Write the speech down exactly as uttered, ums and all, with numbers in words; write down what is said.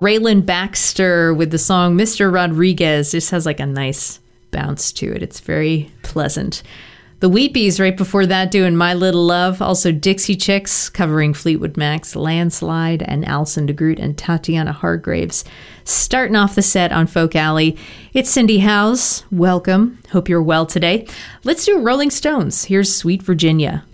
Raylan Baxter with the song Mister Rodriguez. This has like a nice bounce to it. It's very pleasant. The Weepies right before that doing My Little Love. Also Dixie Chicks covering Fleetwood Mac's Landslide, and Alison DeGroot and Tatiana Hargraves starting off the set on Folk Alley. It's Cindy Howes. Welcome. Hope you're well today. Let's do Rolling Stones. Here's Sweet Virginia.